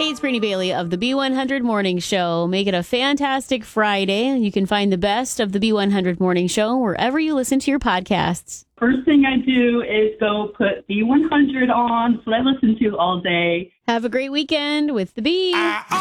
Hey, it's Brittany Bailey of the B100 Morning Show. Make it a fantastic Friday. You can find the best of the B100 Morning Show wherever you listen to your podcasts. First thing I do is go put B100 on. That's what I listen to all day. Have a great weekend with the Bee.